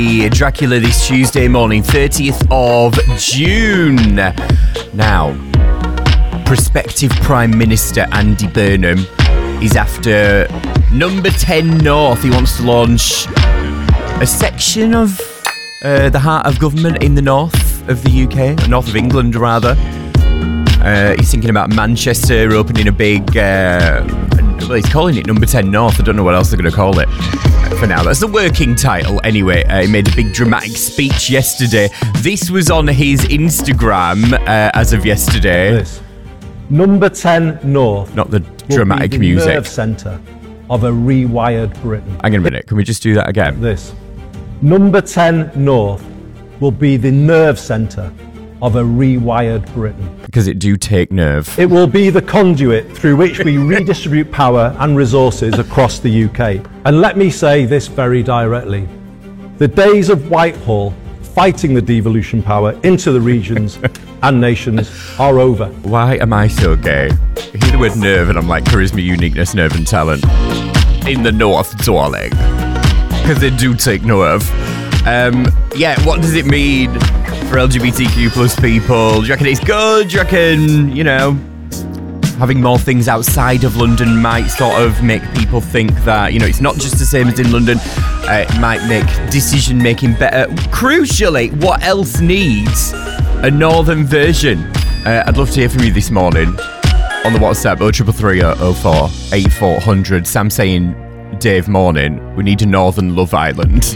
Dracula this Tuesday morning, 30th of June. Now, prospective Prime Minister Andy Burnham is after Number 10 North. He wants to launch a section of the heart of government in the north of the UK, north of England rather. He's thinking about Manchester opening a big, well, he's calling it Number 10 North. I don't know what else they're going to call it for now. That's the working title anyway. He made a big dramatic speech yesterday. This was on his Instagram as of yesterday. This. Number 10 North. Not the dramatic will be the music. Nerve centre of a rewired Britain. Hang on a minute. Can we just do that again? This. Number 10 North will be the nerve centre of a rewired Britain. Because it do take nerve. It will be the conduit through which we redistribute power and resources across the UK. And let me say this very directly. The days of Whitehall fighting the devolution power into the regions and nations are over. Why am I so gay? I hear the word nerve and I'm like, charisma, uniqueness, nerve and talent. In the north, darling. Because they do take nerve. Yeah, what does it mean for LGBTQ plus people? Do you reckon it's good? Do you reckon, you know, having more things outside of London might sort of make people think that, you know, it's not just the same as in London. It might make decision making better. Crucially, what else needs a northern version? I'd love to hear from you this morning on the WhatsApp 0330 04 8400. Sam saying, Dave, morning, we need a northern Love Island.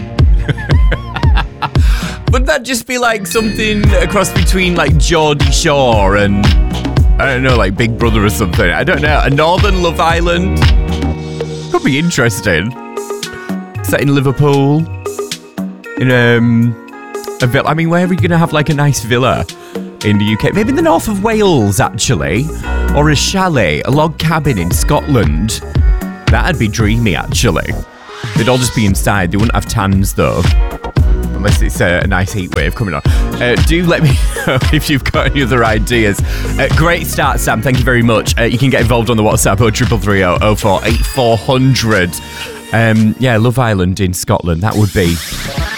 Would that just be like something across between like Geordie Shore and, I don't know, like Big Brother or something? I don't know. A northern Love Island? Could be interesting. Set in Liverpool. In a villa. I mean, where are we going to have like a nice villa in the UK? Maybe in the north of Wales, actually. Or a chalet, a log cabin in Scotland. That'd be dreamy, actually. They'd all just be inside. They wouldn't have tans, though. Unless it's a nice heat wave coming on. Do let me know if you've got any other ideas. Great start, Sam. Thank you very much. You can get involved on the WhatsApp 0330 04 8400. Yeah, Love Island in Scotland. That would be